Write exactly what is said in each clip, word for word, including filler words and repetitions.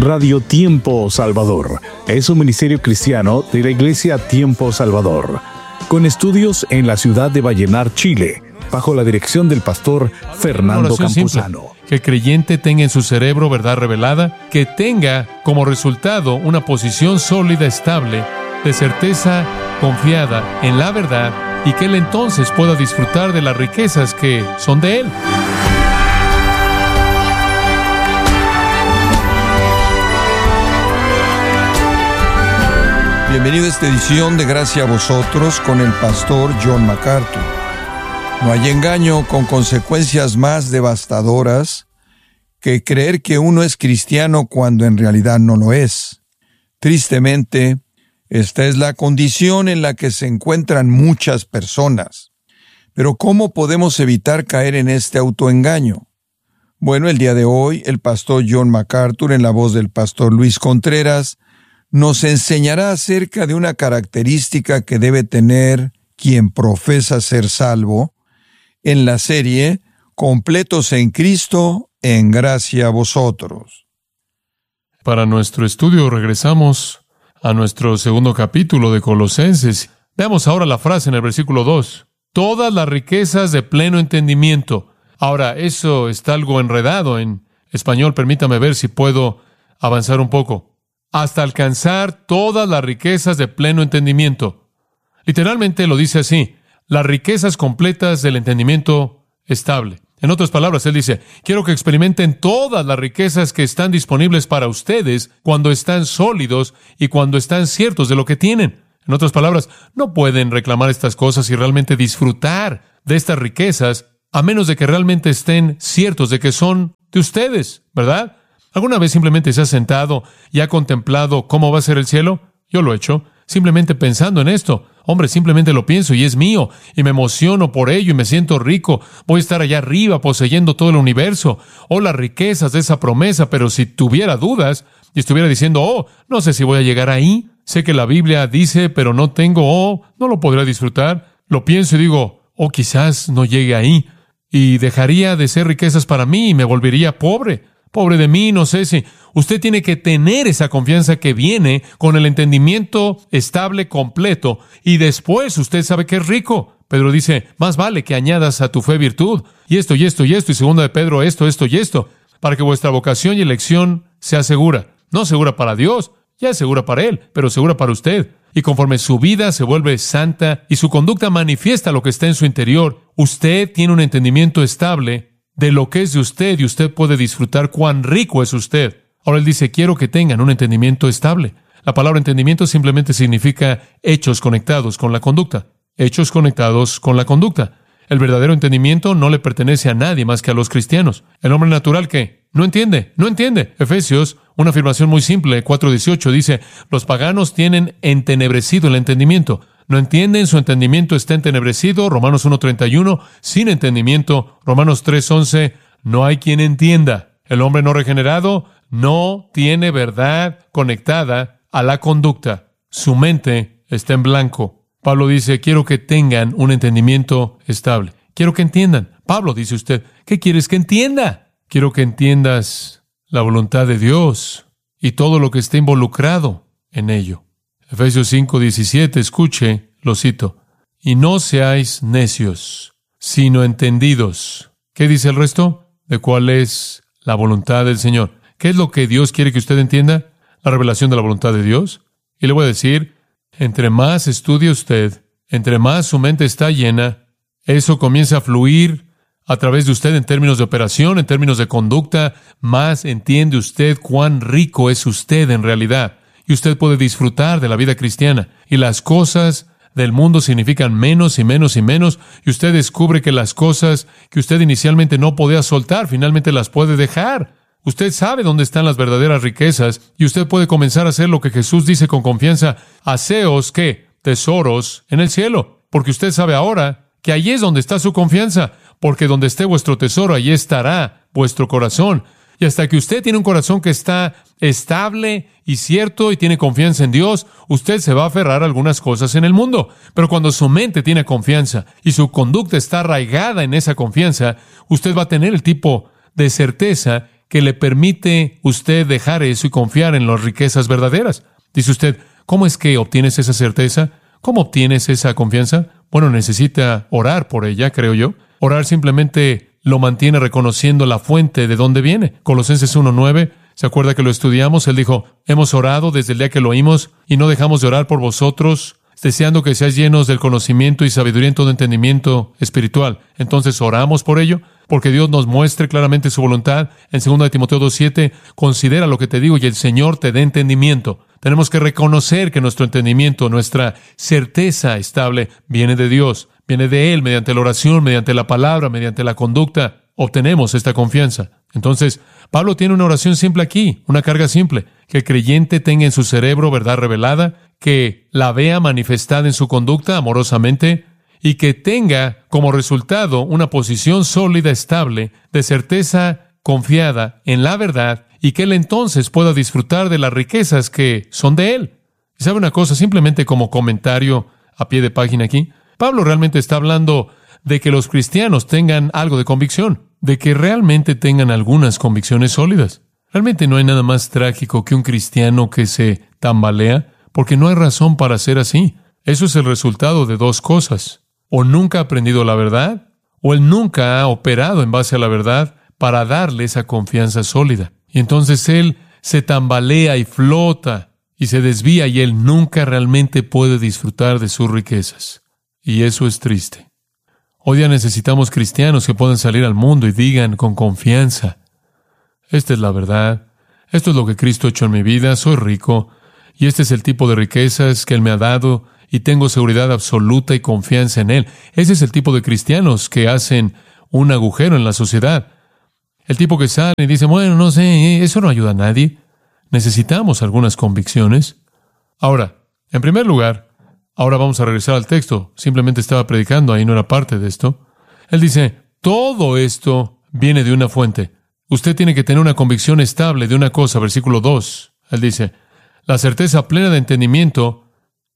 Radio Tiempo Salvador. Es un ministerio cristiano de la Iglesia Tiempo Salvador, con estudios en la ciudad de Vallenar, Chile, bajo la dirección del pastor Fernando Campuzano. Simple, que el creyente tenga en su cerebro verdad revelada, que tenga como resultado una posición sólida, estable, de certeza confiada en la verdad, y que él entonces pueda disfrutar de las riquezas que son de él. Bienvenido a esta edición de Gracia a Vosotros con el pastor John MacArthur. No hay engaño con consecuencias más devastadoras que creer que uno es cristiano cuando en realidad no lo es. Tristemente, esta es la condición en la que se encuentran muchas personas. Pero ¿cómo podemos evitar caer en este autoengaño? Bueno, el día de hoy, el pastor John MacArthur, en la voz del pastor Luis Contreras, nos enseñará acerca de una característica que debe tener quien profesa ser salvo en la serie Completos en Cristo, en gracia a vosotros. Para nuestro estudio regresamos a nuestro segundo capítulo de Colosenses. Veamos ahora la frase en el versículo dos. Todas las riquezas de pleno entendimiento. Ahora, eso está algo enredado en español. Permítame ver si puedo avanzar un poco. Hasta alcanzar todas las riquezas de pleno entendimiento. Literalmente lo dice así, las riquezas completas del entendimiento estable. En otras palabras, él dice, quiero que experimenten todas las riquezas que están disponibles para ustedes cuando están sólidos y cuando están ciertos de lo que tienen. En otras palabras, no pueden reclamar estas cosas y realmente disfrutar de estas riquezas a menos de que realmente estén ciertos de que son de ustedes, ¿verdad? ¿Alguna vez simplemente se ha sentado y ha contemplado cómo va a ser el cielo? Yo lo he hecho, simplemente pensando en esto. Hombre, simplemente lo pienso y es mío, y me emociono por ello y me siento rico. Voy a estar allá arriba poseyendo todo el universo, o las riquezas de esa promesa, pero si tuviera dudas y estuviera diciendo, oh, no sé si voy a llegar ahí, sé que la Biblia dice, pero no tengo, oh, no lo podré disfrutar. Lo pienso y digo, oh, quizás no llegue ahí, y dejaría de ser riquezas para mí y me volvería pobre. Pobre de mí, no sé si... Usted tiene que tener esa confianza que viene con el entendimiento estable, completo, y después usted sabe que es rico. Pedro dice, más vale que añadas a tu fe virtud, y esto, y esto, y esto, y segunda de Pedro, esto, esto, y esto, para que vuestra vocación y elección sea segura. No segura para Dios, ya es segura para Él, pero segura para usted. Y conforme su vida se vuelve santa y su conducta manifiesta lo que está en su interior, usted tiene un entendimiento estable de lo que es de usted, y usted puede disfrutar cuán rico es usted. Ahora él dice, quiero que tengan un entendimiento estable. La palabra entendimiento simplemente significa hechos conectados con la conducta. Hechos conectados con la conducta. El verdadero entendimiento no le pertenece a nadie más que a los cristianos. El hombre natural, ¿qué? No entiende, no entiende. Efesios, una afirmación muy simple, cuatro dieciocho, dice, los paganos tienen entenebrecido el entendimiento. No entienden, su entendimiento está entenebrecido. Romanos uno treinta y uno, sin entendimiento. Romanos tres once, no hay quien entienda. El hombre no regenerado no tiene verdad conectada a la conducta. Su mente está en blanco. Pablo dice, quiero que tengan un entendimiento estable. Quiero que entiendan. Pablo, dice usted, ¿qué quieres que entienda? Quiero que entiendas la voluntad de Dios y todo lo que está involucrado en ello. Efesios cinco diecisiete, escuche, lo cito. Y no seáis necios, sino entendidos. ¿Qué dice el resto? De cuál es la voluntad del Señor. ¿Qué es lo que Dios quiere que usted entienda? La revelación de la voluntad de Dios. Y le voy a decir, entre más estudie usted, entre más su mente está llena, eso comienza a fluir a través de usted en términos de operación, en términos de conducta, más entiende usted cuán rico es usted en realidad. Y usted puede disfrutar de la vida cristiana. Y las cosas del mundo significan menos y menos y menos. Y usted descubre que las cosas que usted inicialmente no podía soltar, finalmente las puede dejar. Usted sabe dónde están las verdaderas riquezas. Y usted puede comenzar a hacer lo que Jesús dice con confianza. Haceos, ¿qué? Tesoros en el cielo. Porque usted sabe ahora que allí es donde está su confianza. Porque donde esté vuestro tesoro, allí estará vuestro corazón. Y hasta que usted tiene un corazón que está estable y cierto y tiene confianza en Dios, usted se va a aferrar a algunas cosas en el mundo. Pero cuando su mente tiene confianza y su conducta está arraigada en esa confianza, usted va a tener el tipo de certeza que le permite usted dejar eso y confiar en las riquezas verdaderas. Dice usted, ¿cómo es que obtienes esa certeza? ¿Cómo obtienes esa confianza? Bueno, necesita orar por ella, creo yo. Orar simplemente lo mantiene reconociendo la fuente de dónde viene. Colosenses uno nueve, ¿se acuerda que lo estudiamos? Él dijo, hemos orado desde el día que lo oímos y no dejamos de orar por vosotros, deseando que seáis llenos del conocimiento y sabiduría en todo entendimiento espiritual. Entonces oramos por ello, porque Dios nos muestre claramente su voluntad. En segunda de Timoteo dos siete, considera lo que te digo y el Señor te dé entendimiento. Tenemos que reconocer que nuestro entendimiento, nuestra certeza estable, viene de Dios, viene de Él, mediante la oración, mediante la palabra, mediante la conducta. Obtenemos esta confianza. Entonces, Pablo tiene una oración simple aquí, una carga simple, que el creyente tenga en su cerebro verdad revelada, que la vea manifestada en su conducta amorosamente y que tenga como resultado una posición sólida, estable, de certeza confiada en la verdad y que él entonces pueda disfrutar de las riquezas que son de él. ¿Y sabe una cosa? Simplemente como comentario a pie de página aquí, Pablo realmente está hablando de que los cristianos tengan algo de convicción, de que realmente tengan algunas convicciones sólidas. Realmente no hay nada más trágico que un cristiano que se tambalea, porque no hay razón para ser así. Eso es el resultado de dos cosas. O nunca ha aprendido la verdad, o él nunca ha operado en base a la verdad para darle esa confianza sólida. Y entonces él se tambalea y flota y se desvía y él nunca realmente puede disfrutar de sus riquezas. Y eso es triste. Hoy día necesitamos cristianos que puedan salir al mundo y digan con confianza, esta es la verdad, esto es lo que Cristo ha hecho en mi vida, soy rico, y este es el tipo de riquezas que Él me ha dado, y tengo seguridad absoluta y confianza en Él. Ese es el tipo de cristianos que hacen un agujero en la sociedad. El tipo que sale y dice, bueno, no sé, eso no ayuda a nadie. Necesitamos algunas convicciones. Ahora, en primer lugar, ahora vamos a regresar al texto. Simplemente estaba predicando, ahí no era parte de esto. Él dice, todo esto viene de una fuente. Usted tiene que tener una convicción estable de una cosa, versículo dos. Él dice, la certeza plena de entendimiento,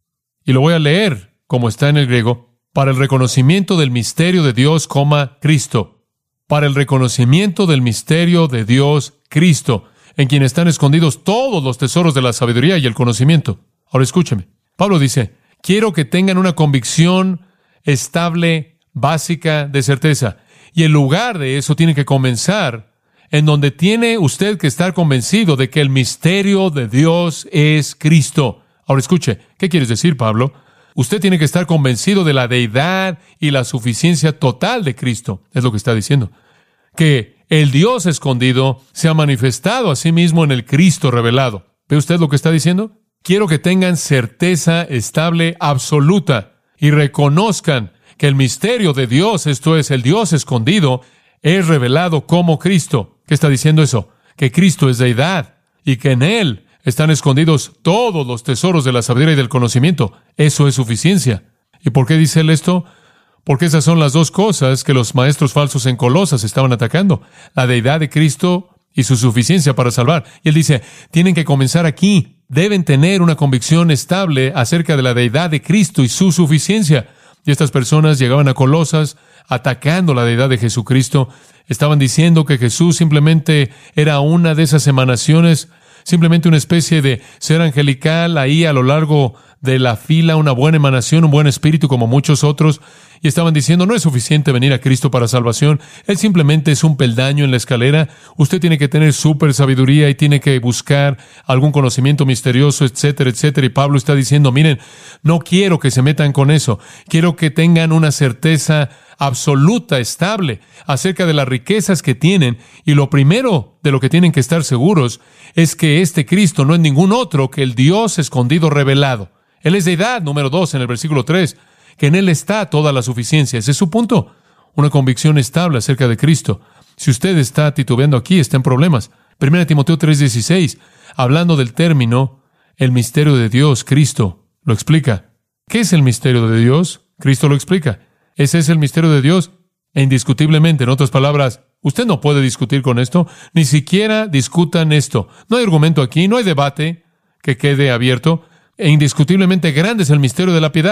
y lo voy a leer como está en el griego, para el reconocimiento del misterio de Dios, coma, Cristo. Para el reconocimiento del misterio de Dios, Cristo, en quien están escondidos todos los tesoros de la sabiduría y el conocimiento. Ahora escúcheme. Pablo dice, quiero que tengan una convicción estable, básica, de certeza. Y en lugar de eso tiene que comenzar en donde tiene usted que estar convencido de que el misterio de Dios es Cristo. Ahora escuche, ¿qué quieres decir, Pablo? Usted tiene que estar convencido de la deidad y la suficiencia total de Cristo. Es lo que está diciendo. Que el Dios escondido se ha manifestado a sí mismo en el Cristo revelado. ¿Ve usted lo que está diciendo? Quiero que tengan certeza estable, absoluta, y reconozcan que el misterio de Dios, esto es, el Dios escondido, es revelado como Cristo. ¿Qué está diciendo eso? Que Cristo es deidad y que en Él están escondidos todos los tesoros de la sabiduría y del conocimiento. Eso es suficiencia. ¿Y por qué dice Él esto? Porque esas son las dos cosas que los maestros falsos en Colosas estaban atacando. La deidad de Cristo y su suficiencia para salvar. Y Él dice, tienen que comenzar aquí. Deben tener una convicción estable acerca de la deidad de Cristo y su suficiencia. Y estas personas llegaban a Colosas atacando la deidad de Jesucristo. Estaban diciendo que Jesús simplemente era una de esas emanaciones, simplemente una especie de ser angelical ahí a lo largo de la fila, una buena emanación, un buen espíritu como muchos otros. Y estaban diciendo, no es suficiente venir a Cristo para salvación. Él simplemente es un peldaño en la escalera. Usted tiene que tener súper sabiduría y tiene que buscar algún conocimiento misterioso, etcétera, etcétera. Y Pablo está diciendo, miren, no quiero que se metan con eso. Quiero que tengan una certeza absoluta, estable, acerca de las riquezas que tienen. Y lo primero de lo que tienen que estar seguros es que este Cristo no es ningún otro que el Dios escondido revelado. Él es deidad, número dos, en el versículo tres, que en Él está toda la suficiencia. Ese es su punto. Una convicción estable acerca de Cristo. Si usted está titubeando aquí, está en problemas. Primera Timoteo tres dieciséis, hablando del término, el misterio de Dios, Cristo, lo explica. ¿Qué es el misterio de Dios? Cristo lo explica. Ese es el misterio de Dios, e indiscutiblemente, en otras palabras, usted no puede discutir con esto, ni siquiera discutan esto. No hay argumento aquí, no hay debate que quede abierto, e indiscutiblemente grande es el misterio de la piedad.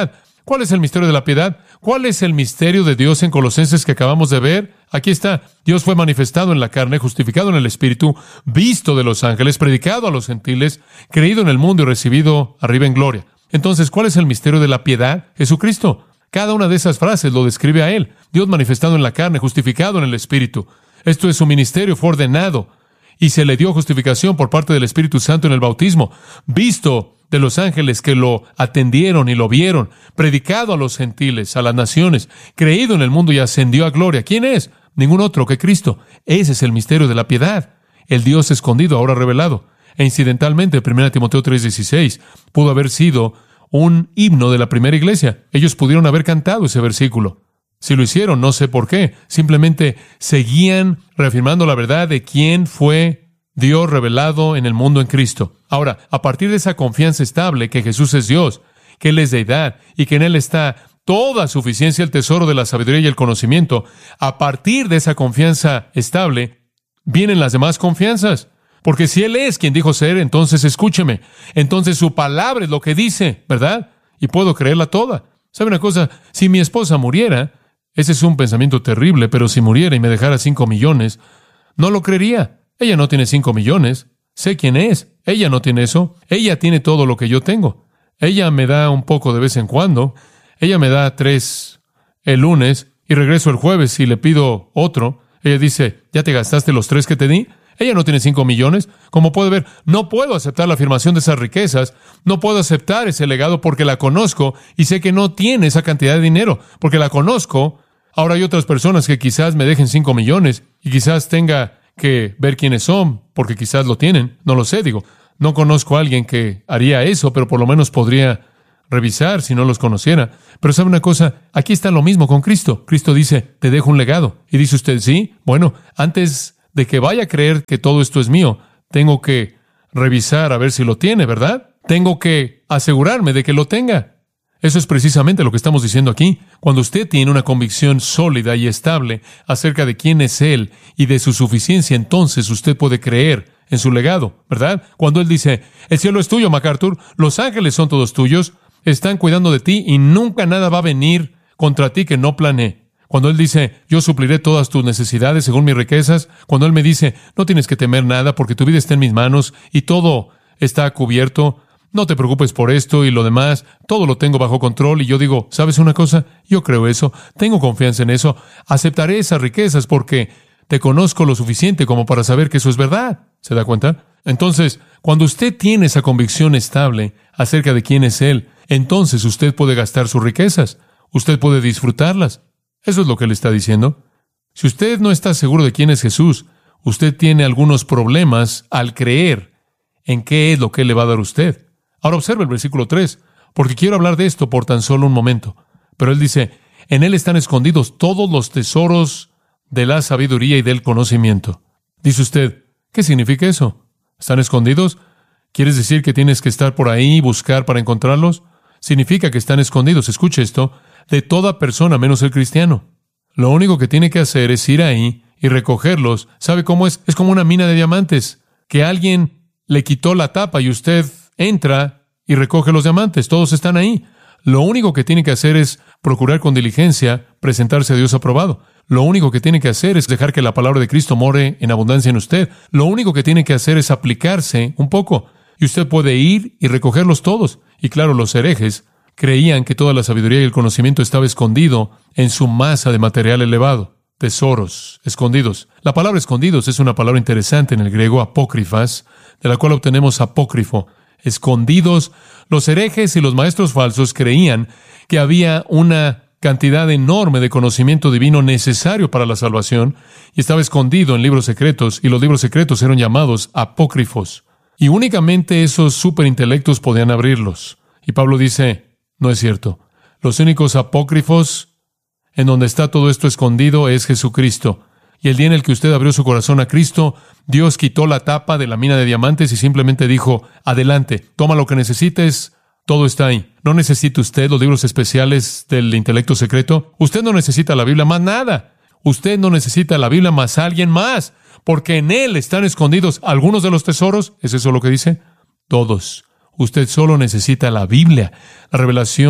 ¿Cuál es el misterio de la piedad? ¿Cuál es el misterio de Dios en Colosenses que acabamos de ver? Aquí está. Dios fue manifestado en la carne, justificado en el Espíritu, visto de los ángeles, predicado a los gentiles, creído en el mundo y recibido arriba en gloria. Entonces, ¿cuál es el misterio de la piedad? Jesucristo. Cada una de esas frases lo describe a Él. Dios manifestado en la carne, justificado en el Espíritu. Esto es, su ministerio fue ordenado y se le dio justificación por parte del Espíritu Santo en el bautismo. Visto de los ángeles que lo atendieron y lo vieron, predicado a los gentiles, a las naciones, creído en el mundo y ascendió a gloria. ¿Quién es? Ningún otro que Cristo. Ese es el misterio de la piedad. El Dios escondido, ahora revelado. E incidentalmente, primera Timoteo tres dieciséis pudo haber sido un himno de la primera iglesia. Ellos pudieron haber cantado ese versículo. Si lo hicieron, no sé por qué. Simplemente seguían reafirmando la verdad de quién fue Dios revelado en el mundo en Cristo. Ahora, a partir de esa confianza estable que Jesús es Dios, que Él es deidad y que en Él está toda suficiencia, el tesoro de la sabiduría y el conocimiento, a partir de esa confianza estable, vienen las demás confianzas. Porque si Él es quien dijo ser, entonces escúcheme. Entonces su palabra es lo que dice, ¿verdad? Y puedo creerla toda. ¿Sabe una cosa? Si mi esposa muriera, ese es un pensamiento terrible, pero si muriera y me dejara cinco millones, no lo creería. Ella no tiene cinco millones. Sé quién es. Ella no tiene eso. Ella tiene todo lo que yo tengo. Ella me da un poco de vez en cuando. Ella me da tres el lunes y regreso el jueves y le pido otro. Ella dice, ¿ya te gastaste los tres que te di? Ella no tiene cinco millones. Como puede ver, no puedo aceptar la afirmación de esas riquezas. No puedo aceptar ese legado porque la conozco y sé que no tiene esa cantidad de dinero. Porque la conozco. Ahora hay otras personas que quizás me dejen cinco millones y quizás tenga que ver quiénes son, porque quizás lo tienen, no lo sé, digo, no conozco a alguien que haría eso, pero por lo menos podría revisar si no los conociera. Pero ¿sabe una cosa? Aquí está lo mismo con Cristo. Cristo dice, te dejo un legado. Y dice usted, sí, bueno, antes de que vaya a creer que todo esto es mío, tengo que revisar a ver si lo tiene, ¿verdad? Tengo que asegurarme de que lo tenga. Eso es precisamente lo que estamos diciendo aquí. Cuando usted tiene una convicción sólida y estable acerca de quién es Él y de su suficiencia, entonces usted puede creer en su legado, ¿verdad? Cuando Él dice, el cielo es tuyo, MacArthur, los ángeles son todos tuyos, están cuidando de ti y nunca nada va a venir contra ti que no planeé. Cuando Él dice, yo supliré todas tus necesidades según mis riquezas, cuando Él me dice, no tienes que temer nada porque tu vida está en mis manos y todo está cubierto, no te preocupes por esto y lo demás, todo lo tengo bajo control. Y yo digo, ¿sabes una cosa? Yo creo eso, tengo confianza en eso, aceptaré esas riquezas porque te conozco lo suficiente como para saber que eso es verdad. ¿Se da cuenta? Entonces, cuando usted tiene esa convicción estable acerca de quién es Él, entonces usted puede gastar sus riquezas, usted puede disfrutarlas. Eso es lo que Él está diciendo. Si usted no está seguro de quién es Jesús, usted tiene algunos problemas al creer en qué es lo que Él le va a dar a usted. Ahora observe el versículo tres, porque quiero hablar de esto por tan solo un momento. Pero Él dice, en Él están escondidos todos los tesoros de la sabiduría y del conocimiento. Dice usted, ¿qué significa eso? ¿Están escondidos? ¿Quieres decir que tienes que estar por ahí y buscar para encontrarlos? Significa que están escondidos, escuche esto, de toda persona menos el cristiano. Lo único que tiene que hacer es ir ahí y recogerlos. ¿Sabe cómo es? Es como una mina de diamantes, que alguien le quitó la tapa y usted entra y recoge los diamantes. Todos están ahí. Lo único que tiene que hacer es procurar con diligencia presentarse a Dios aprobado. Lo único que tiene que hacer es dejar que la palabra de Cristo more en abundancia en usted. Lo único que tiene que hacer es aplicarse un poco. Y usted puede ir y recogerlos todos. Y claro, los herejes creían que toda la sabiduría y el conocimiento estaba escondido en su masa de material elevado. Tesoros escondidos. La palabra escondidos es una palabra interesante en el griego, apócrifas, de la cual obtenemos apócrifo. Escondidos. Los herejes y los maestros falsos creían que había una cantidad enorme de conocimiento divino necesario para la salvación y estaba escondido en libros secretos, y los libros secretos eran llamados apócrifos. Y únicamente esos superintelectos podían abrirlos. Y Pablo dice, no es cierto. Los únicos apócrifos en donde está todo esto escondido es Jesucristo. Y el día en el que usted abrió su corazón a Cristo, Dios quitó la tapa de la mina de diamantes y simplemente dijo, adelante, toma lo que necesites, todo está ahí. No necesita usted los libros especiales del intelecto secreto. Usted no necesita la Biblia más nada. Usted no necesita la Biblia más alguien más, porque en Él están escondidos algunos de los tesoros. ¿Es eso lo que dice? Todos. Usted solo necesita la Biblia, la revelación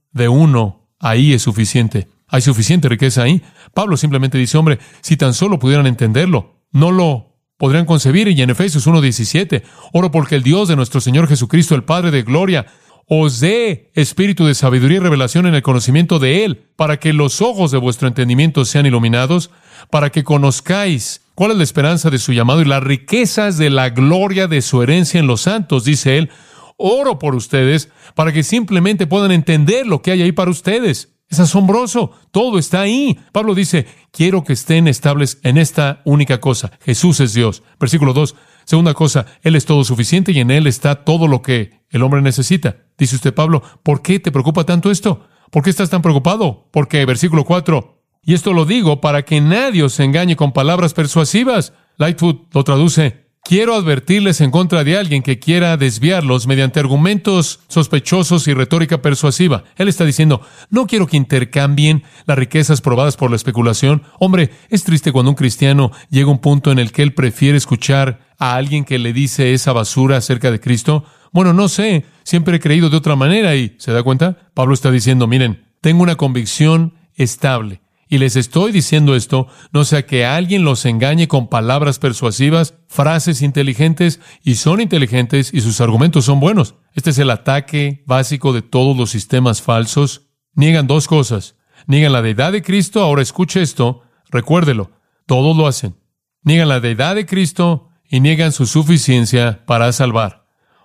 de uno, ahí es suficiente. Hay suficiente riqueza ahí. Pablo simplemente dice, hombre, si tan solo pudieran entenderlo, no lo podrían concebir. Y en Efesios uno diecisiete, oro porque el Dios de nuestro Señor Jesucristo, el Padre de gloria, os dé espíritu de sabiduría y revelación en el conocimiento de Él, para que los ojos de vuestro entendimiento sean iluminados, para que conozcáis cuál es la esperanza de su llamado y las riquezas de la gloria de su herencia en los santos, dice Él. Oro por ustedes para que simplemente puedan entender lo que hay ahí para ustedes. Es asombroso. Todo está ahí. Pablo dice, quiero que estén estables en esta única cosa. Jesús es Dios. Versículo dos. Segunda cosa, Él es todo suficiente y en Él está todo lo que el hombre necesita. Dice usted, Pablo, ¿por qué te preocupa tanto esto? ¿Por qué estás tan preocupado? Porque, versículo cuatro, y esto lo digo para que nadie os engañe con palabras persuasivas. Lightfoot lo traduce, quiero advertirles en contra de alguien que quiera desviarlos mediante argumentos sospechosos y retórica persuasiva. Él está diciendo, no quiero que intercambien las riquezas probadas por la especulación. Hombre, es triste cuando un cristiano llega a un punto en el que él prefiere escuchar a alguien que le dice esa basura acerca de Cristo. Bueno, no sé, siempre he creído de otra manera y, ¿se da cuenta? Pablo está diciendo, miren, tengo una convicción estable. Y les estoy diciendo esto, no sea que alguien los engañe con palabras persuasivas, frases inteligentes, y son inteligentes y sus argumentos son buenos. Este es el ataque básico de todos los sistemas falsos. Niegan dos cosas. Niegan la deidad de Cristo. Ahora escuche esto, recuérdelo, todos lo hacen. Niegan la deidad de Cristo y niegan su suficiencia para salvar.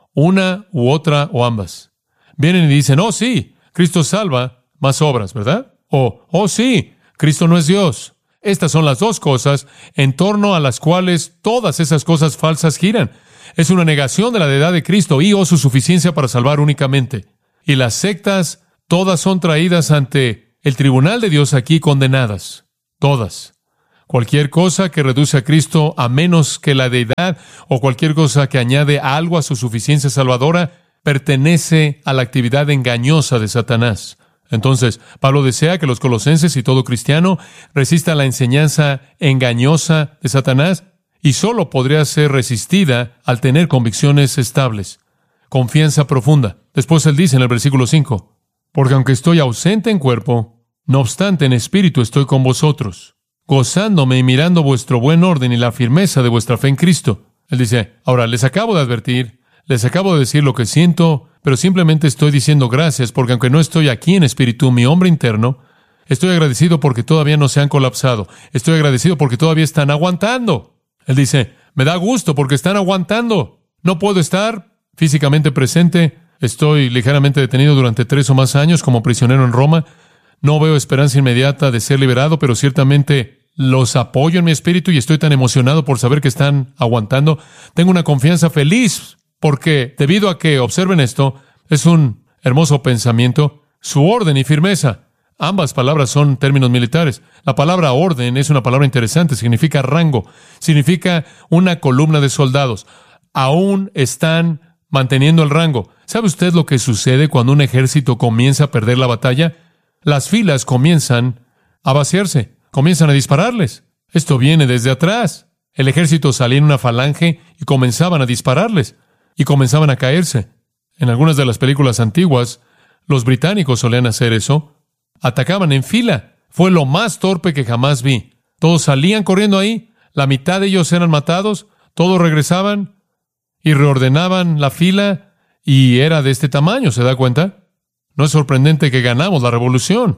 Una u otra o ambas. Vienen y dicen, oh sí, Cristo salva, más obras, ¿verdad? O, oh sí, Cristo no es Dios. Estas son las dos cosas en torno a las cuales todas esas cosas falsas giran. Es una negación de la deidad de Cristo y o su suficiencia para salvar únicamente. Y las sectas, todas son traídas ante el tribunal de Dios aquí condenadas. Todas. Cualquier cosa que reduce a Cristo a menos que la deidad o cualquier cosa que añade algo a su suficiencia salvadora pertenece a la actividad engañosa de Satanás. Entonces, Pablo desea que los colosenses y todo cristiano resista la enseñanza engañosa de Satanás y solo podría ser resistida al tener convicciones estables, confianza profunda. Después él dice en el versículo cinco, porque aunque estoy ausente en cuerpo, no obstante en espíritu estoy con vosotros, gozándome y mirando vuestro buen orden y la firmeza de vuestra fe en Cristo. Él dice, ahora les acabo de advertir, les acabo de decir lo que siento, pero simplemente estoy diciendo gracias porque aunque no estoy aquí en espíritu, mi hombre interno, estoy agradecido porque todavía no se han colapsado. Estoy agradecido porque todavía están aguantando. Él dice, me da gusto porque están aguantando. No puedo estar físicamente presente. Estoy ligeramente detenido durante tres o más años como prisionero en Roma. No veo esperanza inmediata de ser liberado, pero ciertamente los apoyo en mi espíritu y estoy tan emocionado por saber que están aguantando. Tengo una confianza feliz porque, debido a que, observen esto, es un hermoso pensamiento, su orden y firmeza. Ambas palabras son términos militares. La palabra orden es una palabra interesante, significa rango, significa una columna de soldados. Aún están manteniendo el rango. ¿Sabe usted lo que sucede cuando un ejército comienza a perder la batalla? Las filas comienzan a vaciarse, comienzan a dispararles. Esto viene desde atrás. El ejército salía en una falange y comenzaban a dispararles. Y comenzaban a caerse. En algunas de las películas antiguas, los británicos solían hacer eso. Atacaban en fila. Fue lo más torpe que jamás vi. Todos salían corriendo ahí. La mitad de ellos eran matados. Todos regresaban y reordenaban la fila. Y era de este tamaño, ¿se da cuenta? No es sorprendente que ganamos la revolución.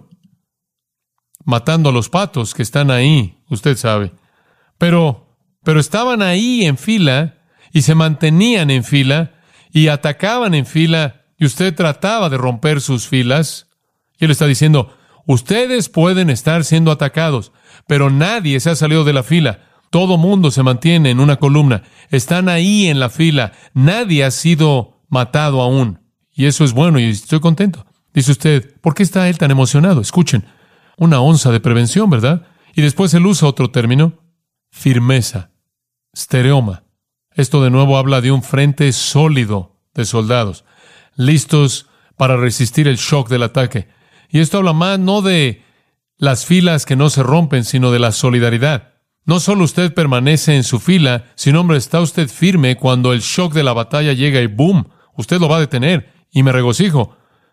Matando a los patos que están ahí, usted sabe. Pero, pero estaban ahí en fila y se mantenían en fila y atacaban en fila y usted trataba de romper sus filas. Y él está diciendo, ustedes pueden estar siendo atacados, pero nadie se ha salido de la fila. Todo mundo se mantiene en una columna. Están ahí en la fila. Nadie ha sido matado aún. Y eso es bueno y estoy contento. Dice usted, ¿por qué está él tan emocionado? Escuchen, una onza de prevención, ¿verdad? Y después él usa otro término, firmeza, stereoma. Esto de nuevo habla de un frente sólido de soldados, listos para resistir el shock del ataque. Y esto habla más no de las filas que no se rompen, sino de la solidaridad. No solo usted permanece en su fila, sino, hombre, está usted firme cuando el shock de la batalla llega y ¡boom! Usted lo va a detener. Y me regocijo.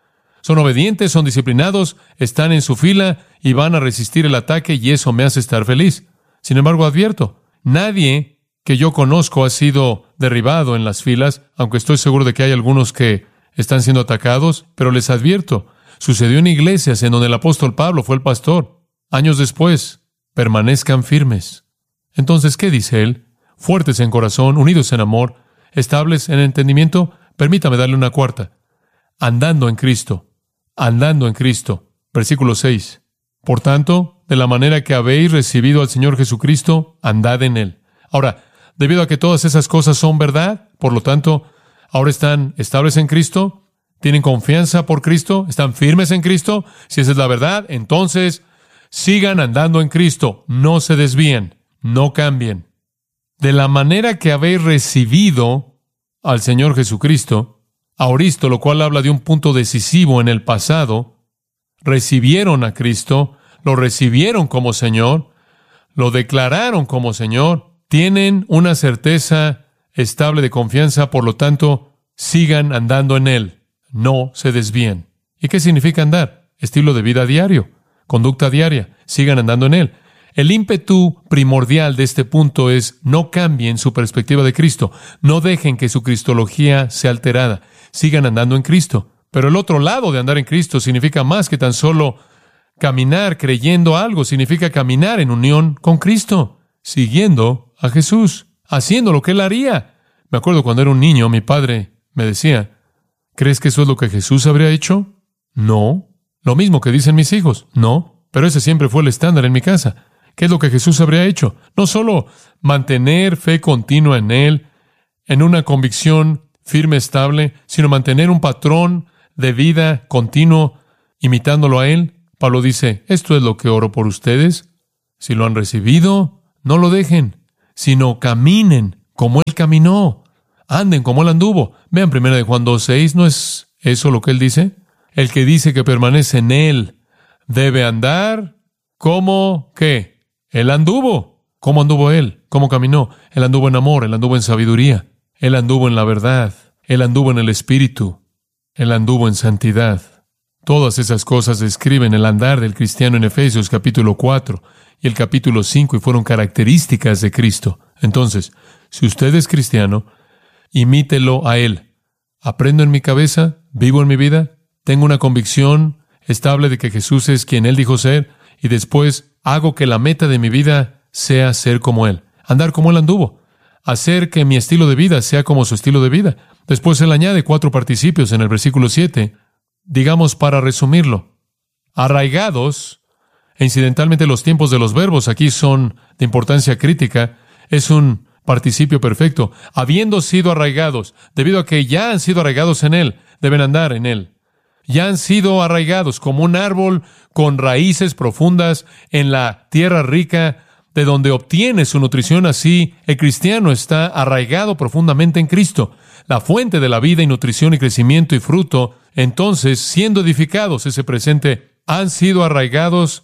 Son obedientes, son disciplinados, están en su fila y van a resistir el ataque, y eso me hace estar feliz. Sin embargo, advierto, nadie que yo conozco ha sido derribado en las filas, aunque estoy seguro de que hay algunos que están siendo atacados, pero les advierto, sucedió en iglesias en donde el apóstol Pablo fue el pastor. Años después, permanezcan firmes. Entonces, ¿qué dice él? Fuertes en corazón, unidos en amor, estables en entendimiento. Permítame darle una cuarta. Andando en Cristo. Andando en Cristo. Versículo seis. Por tanto, de la manera que habéis recibido al Señor Jesucristo, andad en Él. Ahora, debido a que todas esas cosas son verdad, por lo tanto, ahora están estables en Cristo, tienen confianza por Cristo, están firmes en Cristo. Si esa es la verdad, entonces sigan andando en Cristo. No se desvíen, no cambien. De la manera que habéis recibido al Señor Jesucristo, aoristo, lo cual habla de un punto decisivo en el pasado, recibieron a Cristo, lo recibieron como Señor, lo declararon como Señor, tienen una certeza estable de confianza, por lo tanto, sigan andando en Él, no se desvíen. ¿Y qué significa andar? Estilo de vida diario, conducta diaria, sigan andando en Él. El ímpetu primordial de este punto es no cambien su perspectiva de Cristo, no dejen que su cristología sea alterada, sigan andando en Cristo. Pero el otro lado de andar en Cristo significa más que tan solo caminar creyendo algo, significa caminar en unión con Cristo, siguiendo a Jesús, haciendo lo que Él haría. Me acuerdo cuando era un niño, mi padre me decía, ¿crees que eso es lo que Jesús habría hecho? No. Lo mismo que dicen mis hijos, no. Pero ese siempre fue el estándar en mi casa. ¿Qué es lo que Jesús habría hecho? No solo mantener fe continua en Él, en una convicción firme, estable, sino mantener un patrón de vida continuo, imitándolo a Él. Pablo dice, esto es lo que oro por ustedes. Si lo han recibido, no lo dejen, sino caminen como Él caminó. Anden como Él anduvo. Vean primera de Juan dos seis, ¿no es eso lo que Él dice? El que dice que permanece en Él debe andar como, ¿qué? Él anduvo. ¿Cómo anduvo Él? ¿Cómo caminó? Él anduvo en amor, Él anduvo en sabiduría, Él anduvo en la verdad, Él anduvo en el Espíritu, Él anduvo en santidad. Todas esas cosas describen el andar del cristiano en Efesios capítulo cuatro y el capítulo cinco y fueron características de Cristo. Entonces, si usted es cristiano, imítelo a Él. Aprendo en mi cabeza, vivo en mi vida, tengo una convicción estable de que Jesús es quien Él dijo ser, y después hago que la meta de mi vida sea ser como Él, andar como Él anduvo, hacer que mi estilo de vida sea como su estilo de vida. Después Él añade cuatro participios en el versículo siete, digamos para resumirlo, arraigados, e incidentalmente los tiempos de los verbos aquí son de importancia crítica, es un participio perfecto, habiendo sido arraigados, debido a que ya han sido arraigados en Él, deben andar en Él. Ya han sido arraigados como un árbol con raíces profundas en la tierra rica de donde obtiene su nutrición. Así, el cristiano está arraigado profundamente en Cristo, la fuente de la vida y nutrición y crecimiento y fruto. Entonces, siendo edificados, ese presente, han sido arraigados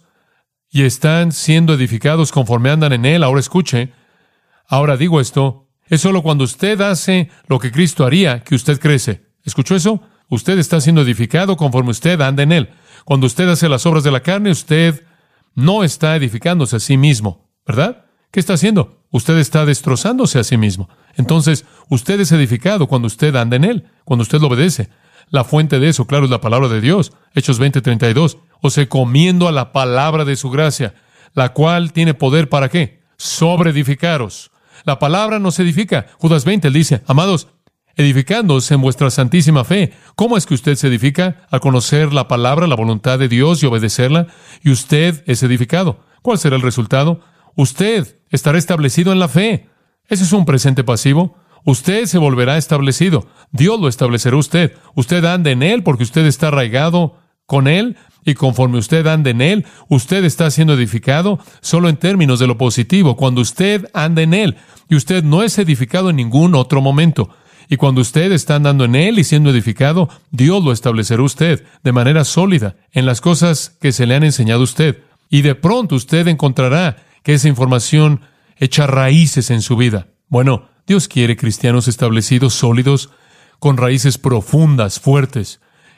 y están siendo edificados conforme andan en Él. Ahora escuche, ahora digo esto, es solo cuando usted hace lo que Cristo haría que usted crece. ¿Escuchó eso? Usted está siendo edificado conforme usted anda en Él. Cuando usted hace las obras de la carne, usted no está edificándose a sí mismo, ¿verdad? ¿Qué está haciendo? Usted está destrozándose a sí mismo. Entonces, usted es edificado cuando usted anda en Él, cuando usted lo obedece. La fuente de eso, claro, es la palabra de Dios. Hechos veinte treinta y dos. O se comiendo a la palabra de su gracia, la cual tiene poder ¿para qué? Sobre edificaros. La palabra nos edifica. Judas veinte, él dice, amados, edificándoos en vuestra santísima fe. ¿Cómo es que usted se edifica? Al conocer la palabra, la voluntad de Dios y obedecerla, y usted es edificado. ¿Cuál será el resultado? Usted estará establecido en la fe. Ese es un presente pasivo. Usted se volverá establecido. Dios lo establecerá usted. Usted anda en Él porque usted está arraigado con Él, y conforme usted anda en Él, usted está siendo edificado solo en términos de lo positivo. Cuando usted anda en Él, y usted no es edificado en ningún otro momento. Y cuando usted está andando en Él y siendo edificado, Dios lo establecerá usted de manera sólida en las cosas que se le han enseñado a usted. Y de pronto usted encontrará que esa información echa raíces en su vida. Bueno, Dios quiere cristianos establecidos, sólidos, con raíces profundas, fuertes,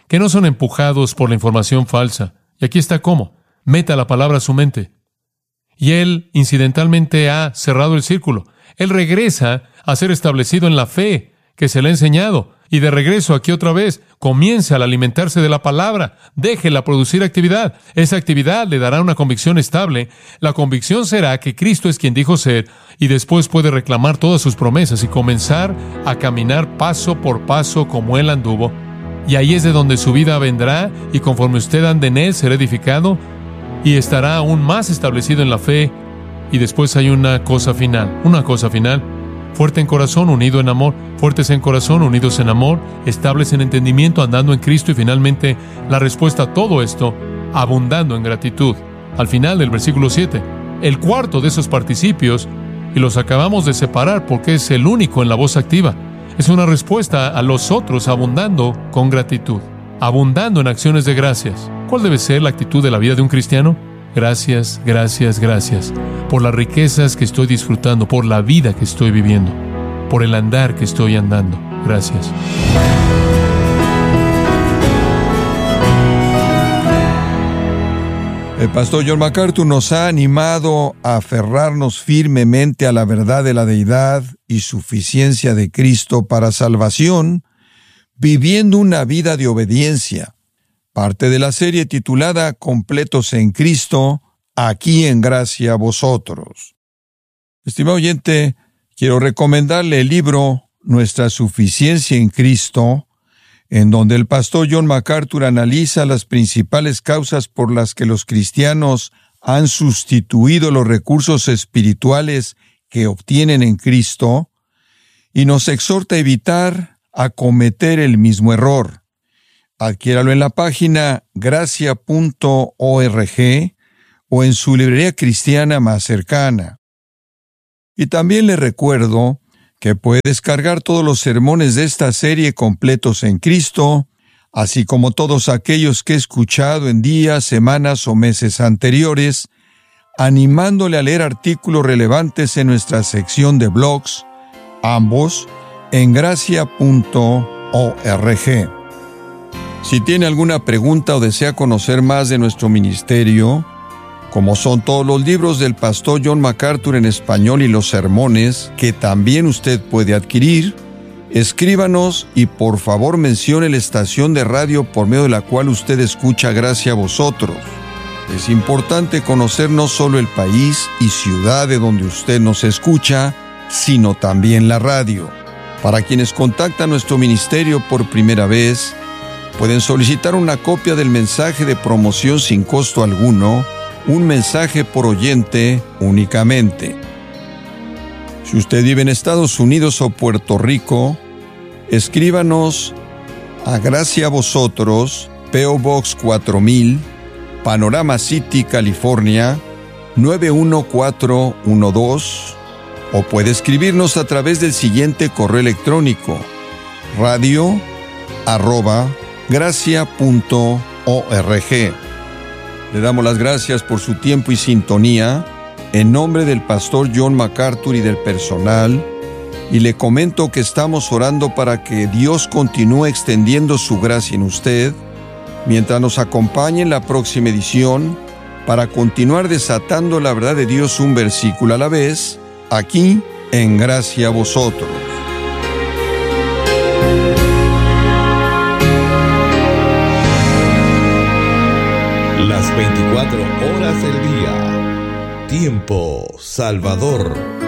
que no son empujados por la información falsa. Y aquí está cómo. Meta la palabra a su mente. Y Él incidentalmente ha cerrado el círculo. Él regresa a ser establecido en la fe que se le ha enseñado. Y de regreso aquí otra vez, comienza al alimentarse de la palabra. Déjela producir actividad. Esa actividad le dará una convicción estable. La convicción será que Cristo es quien dijo ser, y después puede reclamar todas sus promesas y comenzar a caminar paso por paso como Él anduvo. Y ahí es de donde su vida vendrá, y conforme usted ande en Él, será edificado y estará aún más establecido en la fe. Y después hay una cosa final, una cosa final. Fuerte en corazón, unido en amor. Fuertes en corazón, unidos en amor. Estables en entendimiento, andando en Cristo. Y finalmente, la respuesta a todo esto, abundando en gratitud. Al final del versículo siete. El cuarto de esos participios, y los acabamos de separar porque es el único en la voz activa, es una respuesta a los otros abundando con gratitud. Abundando en acciones de gracias. ¿Cuál debe ser la actitud de la vida de un cristiano? Gracias, gracias, gracias, por las riquezas que estoy disfrutando, por la vida que estoy viviendo, por el andar que estoy andando. Gracias. El pastor John MacArthur nos ha animado a aferrarnos firmemente a la verdad de la deidad y suficiencia de Cristo para salvación, viviendo una vida de obediencia. Parte de la serie titulada Completos en Cristo, aquí en gracia a vosotros. Estimado oyente, quiero recomendarle el libro Nuestra suficiencia en Cristo, en donde el pastor John MacArthur analiza las principales causas por las que los cristianos han sustituido los recursos espirituales que obtienen en Cristo, y nos exhorta a evitar a cometer el mismo error. Adquiéralo en la página gracia punto org o en su librería cristiana más cercana. Y también le recuerdo que puede descargar todos los sermones de esta serie completos en Cristo, así como todos aquellos que he escuchado en días, semanas o meses anteriores, animándole a leer artículos relevantes en nuestra sección de blogs, ambos en gracia punto org. Si tiene alguna pregunta o desea conocer más de nuestro ministerio, como son todos los libros del pastor John MacArthur en español y los sermones que también usted puede adquirir, escríbanos y por favor mencione la estación de radio por medio de la cual usted escucha Gracia a Vosotros. Es importante conocer no solo el país y ciudad de donde usted nos escucha, sino también la radio. Para quienes contactan nuestro ministerio por primera vez, pueden solicitar una copia del mensaje de promoción sin costo alguno, un mensaje por oyente únicamente. Si usted vive en Estados Unidos o Puerto Rico, escríbanos a Gracia a Vosotros, P O Box cuatro mil, Panorama City, California, nueve uno cuatro uno dos, o puede escribirnos a través del siguiente correo electrónico, radio arroba gracia punto org. Le damos las gracias por su tiempo y sintonía en nombre del pastor John MacArthur y del personal, y le comento que estamos orando para que Dios continúe extendiendo su gracia en usted mientras nos acompañe en la próxima edición para continuar desatando la verdad de Dios un versículo a la vez, aquí en Gracia a Vosotros. Las veinticuatro horas del día. Tiempo Salvador.